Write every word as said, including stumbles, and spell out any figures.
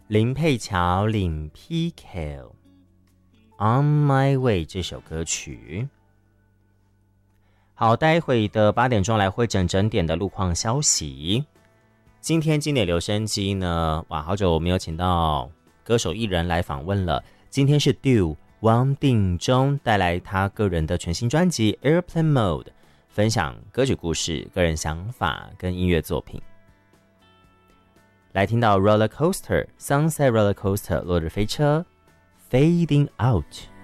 林佩乔领 P K On My Way 这首歌曲。好，待会的八点钟来会整整点的路况消息。今天经典留声机呢，哇，好久没有请到歌手艺人来访问了。今天是 Do 王定中带来他个人的全新专辑 Airplane Mode， 分享歌曲故事、个人想法跟音乐作品。来听到 Roller Coaster Sunset Roller Coaster 落日飞车 Fading Out。